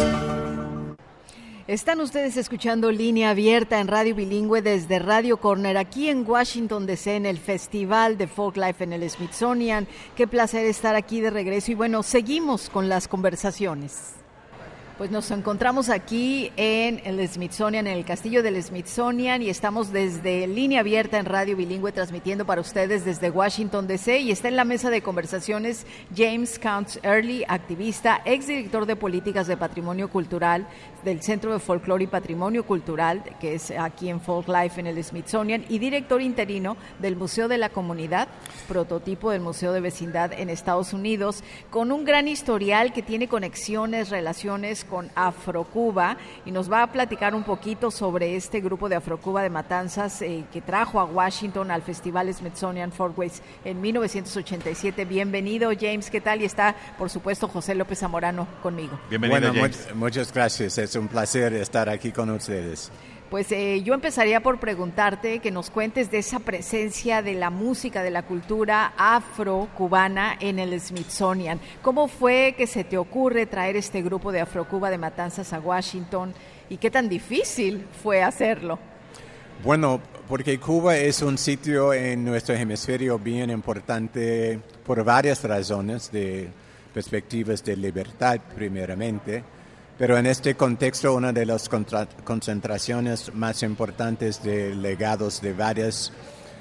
Están ustedes escuchando Línea Abierta en Radio Bilingüe desde Radio Corner, aquí en Washington, D.C., en el Festival de Folklife en el Smithsonian. Qué placer estar aquí de regreso y bueno, seguimos con las conversaciones. Pues nos encontramos aquí en el Smithsonian, en el castillo del Smithsonian, y estamos desde Línea Abierta en Radio Bilingüe transmitiendo para ustedes desde Washington, D.C. y está en la mesa de conversaciones James Counts Early, activista, exdirector de políticas de patrimonio cultural del Centro de Folclore y Patrimonio Cultural, que es aquí en Folklife en el Smithsonian, y director interino del Museo de la Comunidad, prototipo del Museo de Vecindad en Estados Unidos, con un gran historial que tiene conexiones, relaciones con Afrocuba, y nos va a platicar un poquito sobre este grupo de Afrocuba de Matanzas que trajo a Washington al Festival Smithsonian Folkways en 1987. Bienvenido, James, ¿qué tal? Y está, por supuesto, José López Zamorano conmigo. Bienvenido, James. Muchas gracias, es un placer estar aquí con ustedes. Pues yo empezaría por preguntarte que nos cuentes de esa presencia de la música, de la cultura afro-cubana en el Smithsonian. ¿Cómo fue que se te ocurre traer este grupo de Afrocuba de Matanzas a Washington y qué tan difícil fue hacerlo? Bueno, porque Cuba es un sitio en nuestro hemisferio bien importante por varias razones, de perspectivas de libertad primeramente. Pero en este contexto, una de las concentraciones más importantes de legados de varias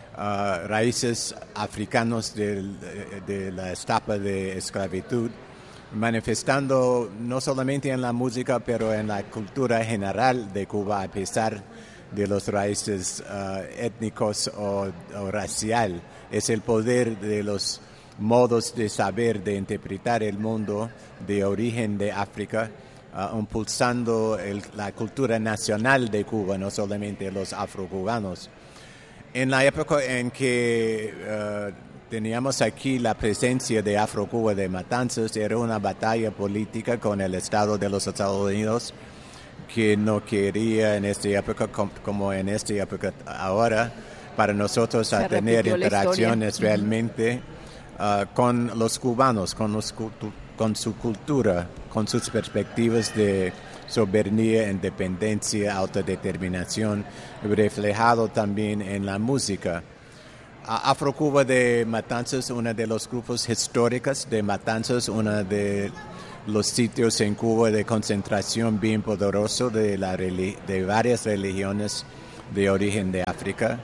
raíces africanos de la etapa de esclavitud, manifestando no solamente en la música, pero en la cultura general de Cuba, a pesar de los raíces étnicos o racial. Es el poder de los modos de saber, de interpretar el mundo de origen de África, impulsando la cultura nacional de Cuba, no solamente los afrocubanos. En la época en que teníamos aquí la presencia de Afrocuba de Matanzas, era una batalla política con el Estado de los Estados Unidos, que no quería en esta época, como en esta época ahora, para nosotros a tener interacciones realmente con los cubanos, con su cultura, con sus perspectivas de soberanía, independencia, autodeterminación, reflejado también en la música. Afrocuba de Matanzas, uno de los grupos históricos de Matanzas, uno de los sitios en Cuba de concentración bien poderoso de varias religiones de origen de África.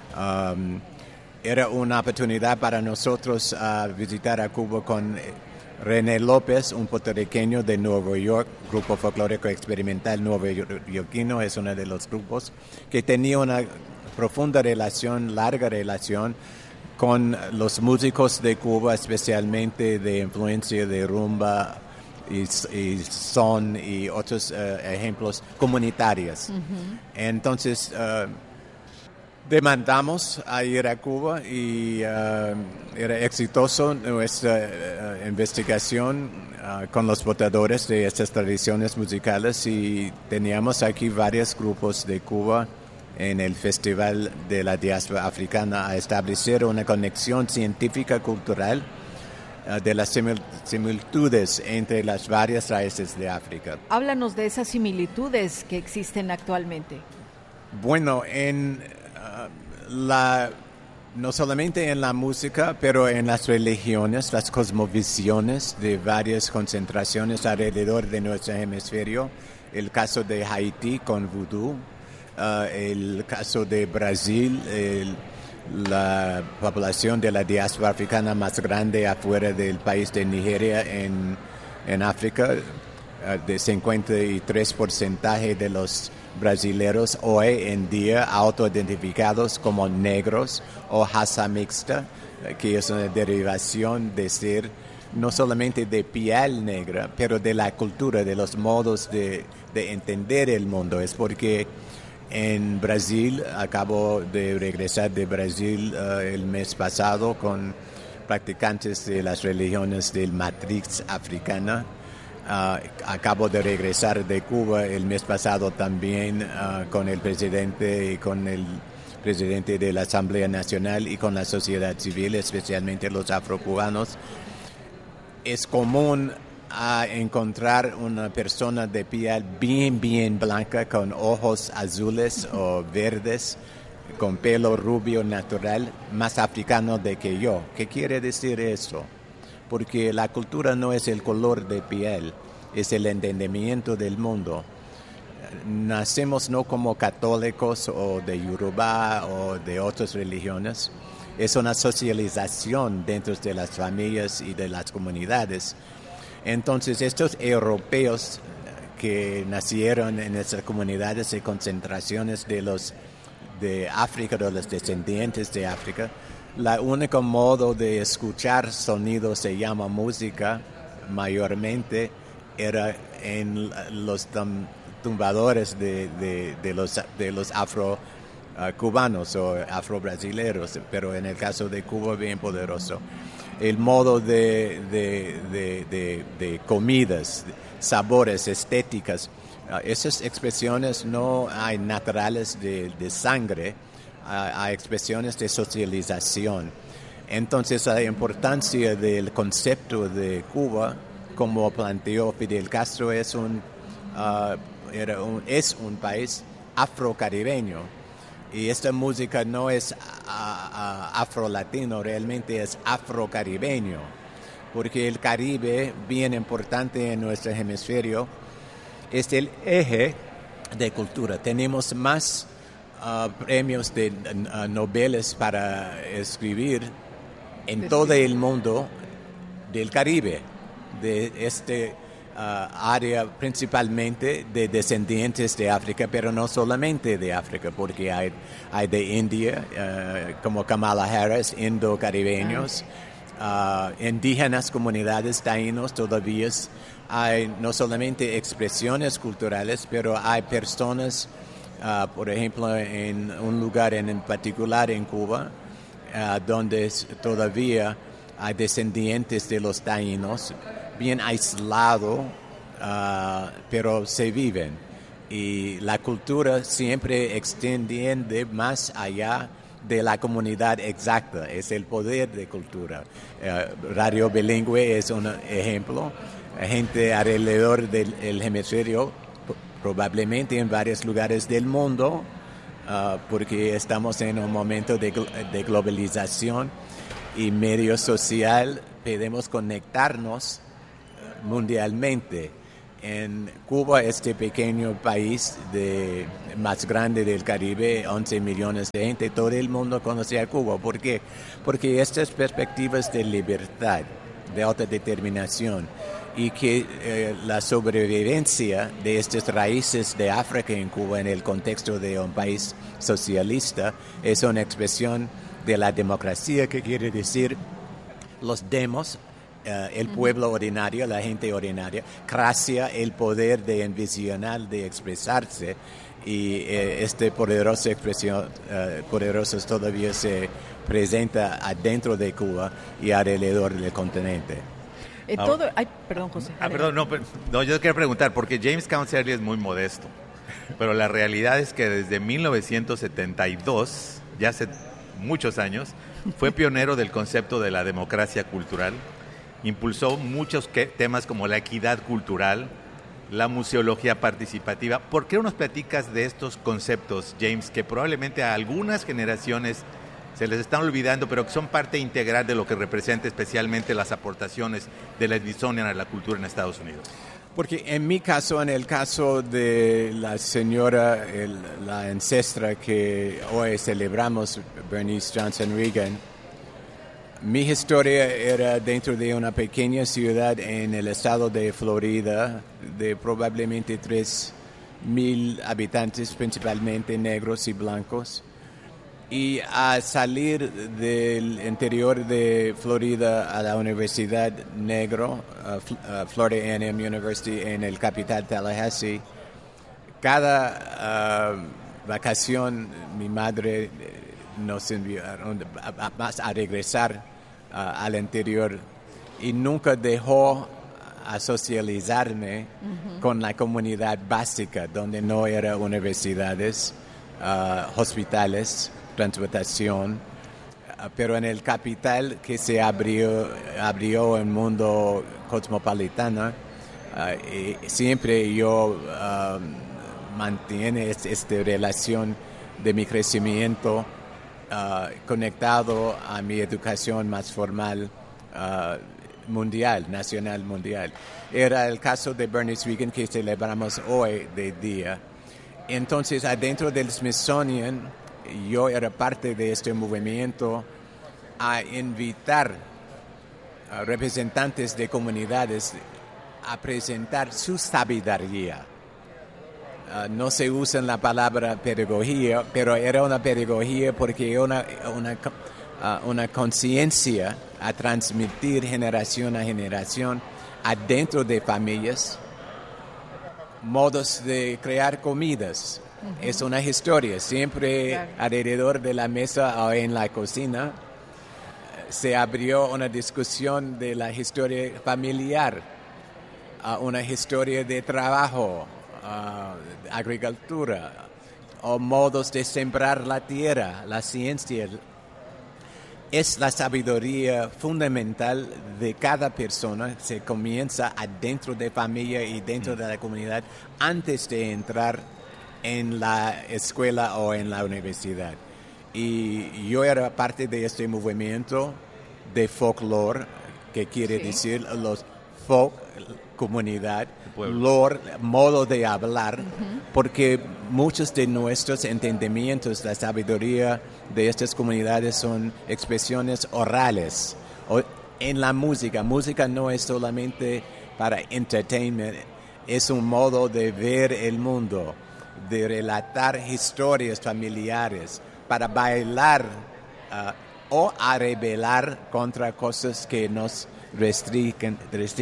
Era una oportunidad para nosotros visitar a Cuba con René López, un puertorriqueño de Nueva York, grupo folclórico experimental nuevoyorquino, es uno de los grupos que tenía una profunda relación, larga relación con los músicos de Cuba, especialmente de influencia de rumba y son y otros ejemplos comunitarios. Uh-huh. Entonces, demandamos a ir a Cuba y era exitoso nuestra investigación con los portadores de estas tradiciones musicales y teníamos aquí varios grupos de Cuba en el Festival de la Diáspora Africana a establecer una conexión científica cultural de las similitudes entre las varias raíces de África. Háblanos de esas similitudes que existen actualmente. Bueno, no solamente en la música, pero en las religiones, las cosmovisiones de varias concentraciones alrededor de nuestro hemisferio. El caso de Haití con vudú, el caso de Brasil, la población de la diáspora africana más grande afuera del país de Nigeria en África, de 53% de los brasileños hoy en día autoidentificados como negros o raza mixta, que es una derivación de ser no solamente de piel negra, pero de la cultura, de los modos de entender el mundo. Es porque en Brasil, acabo de regresar de Brasil el mes pasado con practicantes de las religiones del matriz africana. Acabo de regresar de Cuba el mes pasado también con el presidente y con el presidente de la Asamblea Nacional y con la sociedad civil, especialmente los afrocubanos. Es común a encontrar una persona de piel bien blanca, con ojos azules o verdes, con pelo rubio natural, más africano de que yo. ¿Qué quiere decir eso? Porque la cultura no es el color de piel, es el entendimiento del mundo. Nacemos no como católicos o de Yoruba o de otras religiones. Es una socialización dentro de las familias y de las comunidades. Entonces, estos europeos que nacieron en esas comunidades y concentraciones de África, de los descendientes de África, el único modo de escuchar sonidos se llama música, mayormente era en los tumbadores de los afro-cubanos o afro-brasileros, pero en el caso de Cuba bien poderoso. El modo de comidas, sabores, estéticas, esas expresiones no hay naturales de sangre, hay expresiones de socialización. Entonces la importancia del concepto de Cuba, como planteó Fidel Castro, es un país afrocaribeño. Y esta música no es afro-latino, realmente es afrocaribeño, porque el Caribe, bien importante en nuestro hemisferio, es el eje de cultura. Tenemos más premios de noveles para escribir en todo el mundo del Caribe, de este área principalmente de descendientes de África, pero no solamente de África, porque hay de India, como Kamala Harris, indo-caribeños, indígenas, comunidades taínos todavía. Hay no solamente expresiones culturales, pero hay personas, por ejemplo, en un lugar en particular en Cuba, donde todavía hay descendientes de los taínos, bien aislado, pero se viven. Y la cultura siempre extiende más allá de la comunidad exacta, es el poder de cultura. Radio Bilingüe es un ejemplo. Gente alrededor del hemisferio, probablemente en varios lugares del mundo, porque estamos en un momento de globalización y medio social, podemos conectarnos mundialmente. En Cuba, este pequeño país más grande del Caribe, 11 millones de gente, todo el mundo conoce a Cuba. ¿Por qué? Porque estas perspectivas de libertad, de autodeterminación, y que la sobrevivencia de estas raíces de África en Cuba en el contexto de un país socialista es una expresión de la democracia, que quiere decir los demos, el pueblo ordinario, la gente ordinaria, cracia, el poder de envisionar, de expresarse, y esta poderosa expresión, poderosa todavía se presenta adentro de Cuba y alrededor del continente. Perdón, José. No, yo quería preguntar, porque James County Early es muy modesto, pero la realidad es que desde 1972, ya hace muchos años, fue pionero del concepto de la democracia cultural, impulsó muchos temas como la equidad cultural, la museología participativa. ¿Por qué no nos platicas de estos conceptos, James, que probablemente a algunas generaciones se les están olvidando, pero que son parte integral de lo que representa especialmente las aportaciones de la Smithsonian a la cultura en Estados Unidos? Porque en mi caso, en el caso de la señora, la ancestra que hoy celebramos, Bernice Johnson Reagan, mi historia era dentro de una pequeña ciudad en el estado de Florida, de probablemente 3,000 habitantes, principalmente negros y blancos. Y a salir del interior de Florida a la Universidad Negro, Florida A&M University en el capital Tallahassee, cada vacación mi madre nos envió a regresar al interior y nunca dejó a socializarme con la comunidad básica, donde no eran universidades, hospitales, transportación, pero en el capital que se abrió el mundo cosmopolitano, Siempre yo mantengo esta relación de mi crecimiento conectado a mi educación más formal mundial, nacional mundial. Era el caso de Bernie Swigan que celebramos hoy de día. Entonces, adentro del Smithsonian, yo era parte de este movimiento a invitar a representantes de comunidades a presentar su sabiduría. No se usa la palabra pedagogía, pero era una pedagogía porque una conciencia a transmitir generación a generación adentro de familias, modos de crear comidas. Uh-huh. Es una historia, siempre claro. Alrededor de la mesa o en la cocina se abrió una discusión de la historia familiar, una historia de trabajo, agricultura, o modos de sembrar la tierra, la ciencia. Es la sabiduría fundamental de cada persona. Se comienza adentro de familia y dentro de la comunidad antes de entrar en la escuela o en la universidad. Y yo era parte de este movimiento de folklore, que quiere decir los folk, comunidad, lore, modo de hablar, porque muchos de nuestros entendimientos, la sabiduría de estas comunidades son expresiones orales. En la música no es solamente para entertainment, es un modo de ver el mundo, de relatar historias familiares, para bailar o a rebelar contra cosas que nos restringen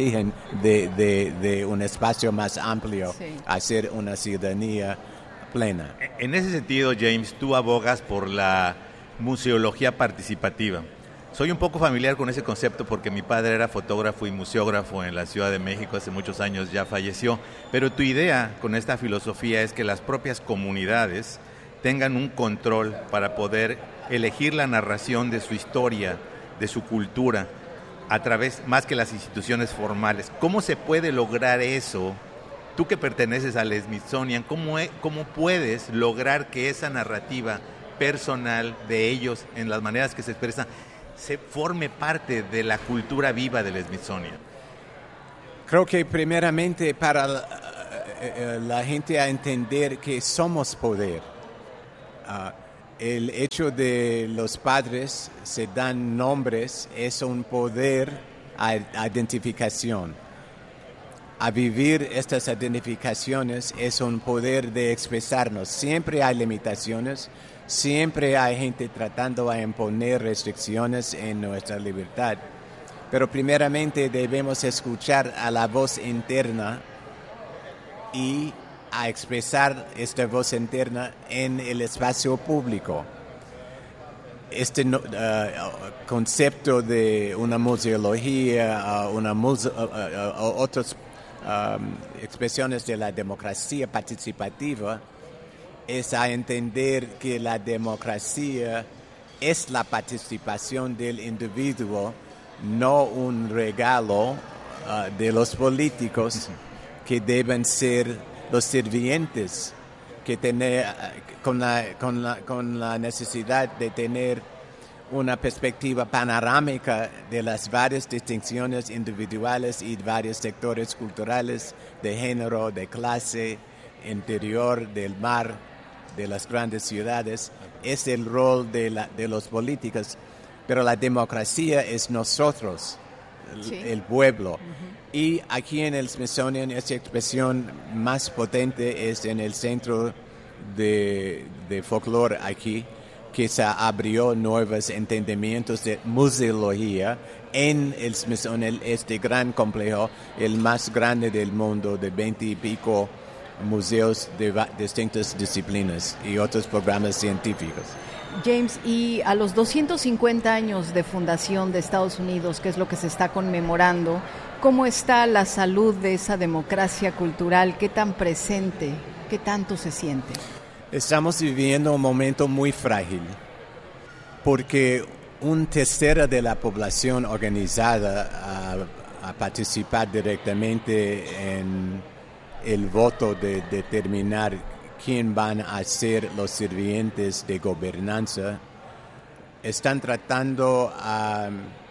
de un espacio más amplio, sí, a ser una ciudadanía plena. En ese sentido, James, tú abogas por la museología participativa. Soy un poco familiar con ese concepto porque mi padre era fotógrafo y museógrafo en la Ciudad de México, hace muchos años ya falleció, pero tu idea con esta filosofía es que las propias comunidades tengan un control para poder elegir la narración de su historia, de su cultura, a través más que las instituciones formales. ¿Cómo se puede lograr eso? Tú que perteneces al Smithsonian, ¿cómo puedes lograr que esa narrativa personal de ellos, en las maneras que se expresan, se forme parte de la cultura viva del Smithsonian? Creo que primeramente para la gente a entender que somos poder. El hecho de los padres se dan nombres es un poder a identificación. A vivir estas identificaciones es un poder de expresarnos. Siempre hay limitaciones, siempre hay gente tratando de imponer restricciones en nuestra libertad. Pero primeramente debemos escuchar a la voz interna y a expresar esta voz interna en el espacio público. Este concepto de una museología, otras expresiones de la democracia participativa, es a entender que la democracia es la participación del individuo, no un regalo de los políticos que deben ser los sirvientes, que tener con la necesidad de tener una perspectiva panorámica de las varias distinciones individuales y varios sectores culturales, de género, de clase, interior, del mar, de las grandes ciudades. Es el rol de los políticos, pero la democracia es nosotros, sí, el pueblo. Uh-huh. Y aquí en el Smithsonian esta expresión más potente es en el centro de folclore aquí, que se abrió nuevos entendimientos de museología en el Smithsonian, este gran complejo, el más grande del mundo, de 20 y pico museos de distintas disciplinas y otros programas científicos. James, y a los 250 años de fundación de Estados Unidos, que es lo que se está conmemorando, ¿cómo está la salud de esa democracia cultural? ¿Qué tan presente? ¿Qué tanto se siente? Estamos viviendo un momento muy frágil, porque un tercero de la población organizada a participar directamente en el voto de determinar quién van a ser los sirvientes de gobernanza, están tratando a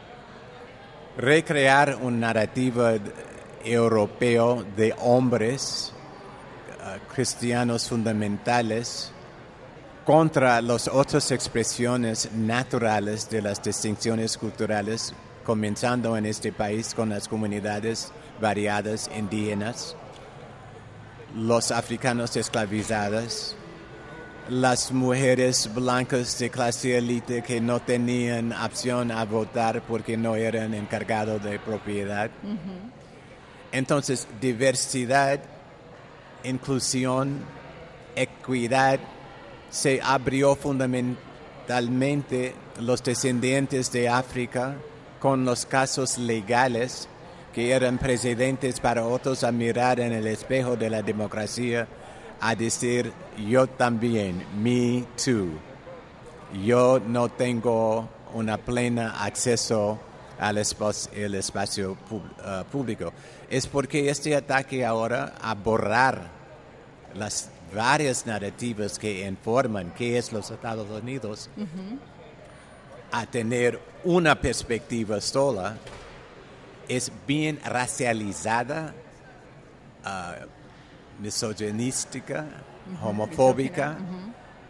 recrear un narrativo europeo de hombres cristianos fundamentales contra las otras expresiones naturales de las distinciones culturales, comenzando en este país con las comunidades variadas indígenas, los africanos esclavizados, las mujeres blancas de clase élite que no tenían opción a votar porque no eran encargados de propiedad. Uh-huh. Entonces, diversidad, inclusión, equidad, se abrió fundamentalmente los descendientes de África con los casos legales que eran precedentes para otros a mirar en el espejo de la democracia, a decir, yo también, me too. Yo no tengo una plena acceso al espacio público. Es porque este ataque ahora a borrar las varias narrativas que informan qué es los Estados Unidos, uh-huh, a tener una perspectiva sola, es bien racializada, misoginística, uh-huh, homofóbica, uh-huh.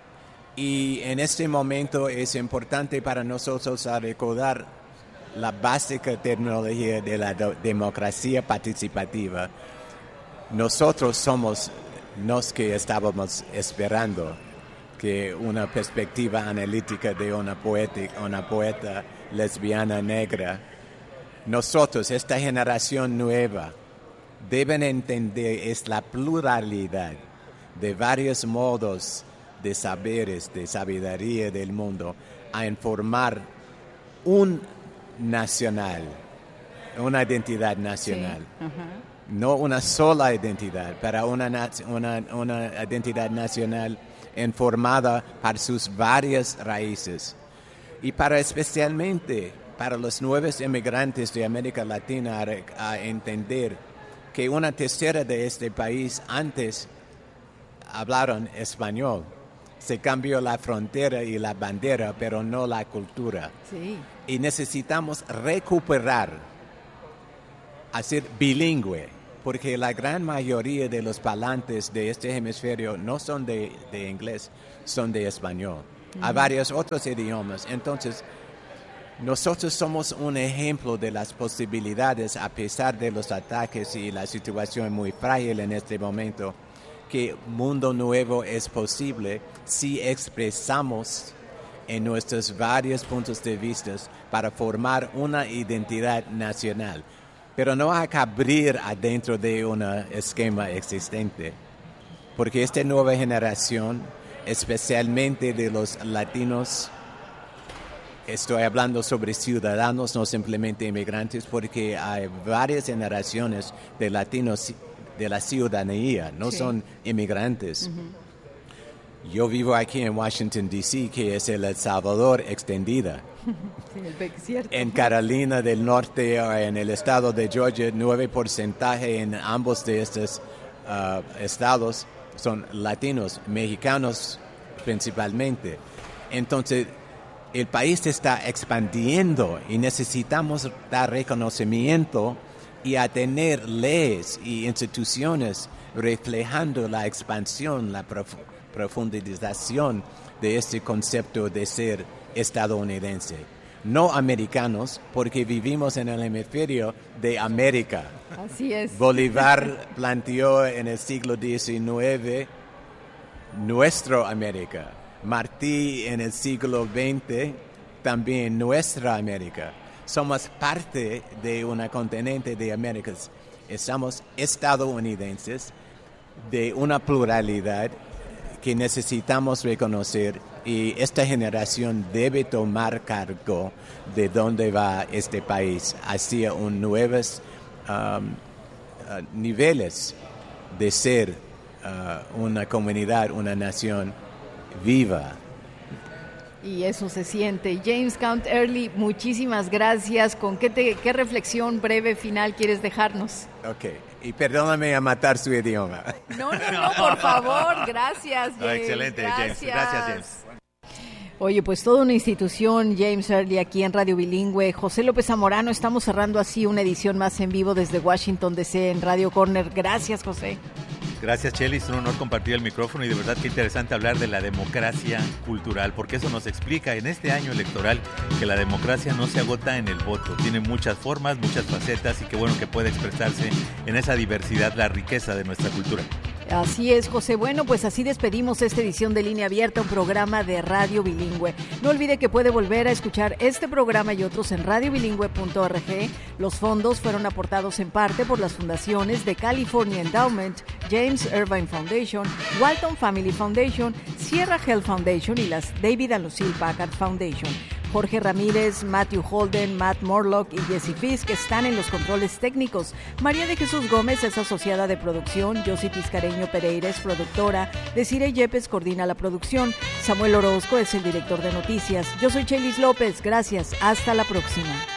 Y en este momento es importante para nosotros recordar la básica terminología de la democracia participativa. Nosotros somos los que estábamos esperando que una perspectiva analítica de una poeta lesbiana negra. Nosotros, esta generación nueva, deben entender es la pluralidad de varios modos de saberes, de sabiduría del mundo, a informar un nacional, una identidad nacional. Sí. Uh-huh. No una sola identidad, pero una identidad nacional informada por sus varias raíces. Y especialmente para los nuevos inmigrantes de América Latina a entender que una tercera de este país antes hablaron español. Se cambió la frontera y la bandera, pero no la cultura. Sí. Y necesitamos recuperar, hacer bilingüe, porque la gran mayoría de los parlantes de este hemisferio no son de inglés, son de español. Hay varios otros idiomas. Entonces, nosotros somos un ejemplo de las posibilidades, a pesar de los ataques y la situación muy frágil en este momento, que mundo nuevo es posible si expresamos en nuestros varios puntos de vista para formar una identidad nacional. Pero no hay que abrir adentro de un esquema existente, porque esta nueva generación, especialmente de los latinos, estoy hablando sobre ciudadanos, no simplemente inmigrantes, porque hay varias generaciones de latinos de la ciudadanía, no sí. Son inmigrantes. Uh-huh. Yo vivo aquí en Washington, D.C., que es El Salvador extendida. Sí, en Carolina del Norte o en el estado de Georgia, 9% en ambos de estos estados son latinos, mexicanos principalmente. Entonces, el país está expandiendo y necesitamos dar reconocimiento y a tener leyes y instituciones reflejando la expansión, la profundización de este concepto de ser estadounidense. No americanos, porque vivimos en el hemisferio de América. Así es. Bolívar planteó en el siglo XIX nuestra América. Martí en el siglo XX también nuestra América. Somos parte de un continente de Américas. Estamos estadounidenses de una pluralidad que necesitamos reconocer, y esta generación debe tomar cargo de dónde va este país hacia nuevos niveles de ser una comunidad, una nación viva. Y eso se siente. James Count Early, muchísimas gracias. ¿Con qué reflexión breve final quieres dejarnos? Ok, y perdóname a matar su idioma. No, por favor, gracias, James. Excelente, gracias. James. Gracias, James. Oye, pues toda una institución, James Early, aquí en Radio Bilingüe. José López Zamorano, estamos cerrando así una edición más en vivo desde Washington, D.C. en Radio Corner. Gracias, José. Gracias, Chely, es un honor compartir el micrófono y de verdad que interesante hablar de la democracia cultural, porque eso nos explica en este año electoral que la democracia no se agota en el voto, tiene muchas formas, muchas facetas y qué bueno que puede expresarse en esa diversidad la riqueza de nuestra cultura. Así es, José. Bueno, pues así despedimos esta edición de Línea Abierta, un programa de Radio Bilingüe. No olvide que puede volver a escuchar este programa y otros en radiobilingüe.org. Los fondos fueron aportados en parte por las fundaciones de California Endowment, James Irvine Foundation, Walton Family Foundation, Sierra Health Foundation y las David and Lucille Packard Foundation. Jorge Ramírez, Matthew Holden, Matt Morlock y Jesse Fisk están en los controles técnicos. María de Jesús Gómez es asociada de producción, Yossi Tiscareño Pereira es productora, Desiree Yepes coordina la producción, Samuel Orozco es el director de noticias. Yo soy Chelis López, gracias, hasta la próxima.